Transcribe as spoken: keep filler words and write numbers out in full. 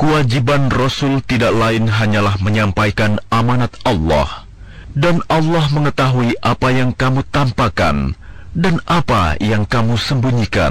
Kewajiban Rasul tidak lain hanyalah menyampaikan amanat Allah, dan Allah mengetahui apa yang kamu tampakkan dan apa yang kamu sembunyikan.